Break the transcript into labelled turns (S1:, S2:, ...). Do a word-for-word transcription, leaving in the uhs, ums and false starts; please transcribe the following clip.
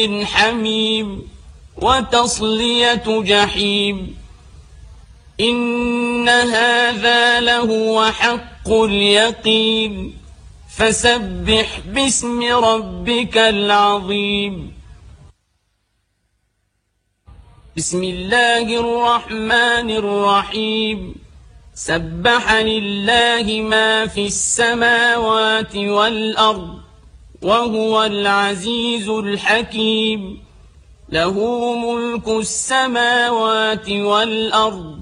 S1: حميم وتصلية جحيم إن هذا لهو حق اليقين فسبح باسم ربك العظيم. بسم الله الرحمن الرحيم سبح لله ما في السماوات والأرض وهو العزيز الحكيم له ملك السماوات والأرض